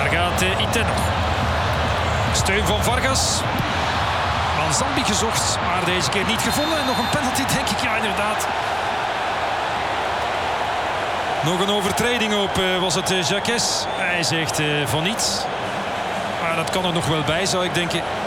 Daar gaat Itten nog. Steun van Vargas. Manzambi gezocht, maar deze keer niet gevonden. En nog een penalty, denk ik. Ja, inderdaad. Nog een overtreding op, was het Jacques. Hij zegt van niets. Maar dat kan er nog wel bij, zou ik denken.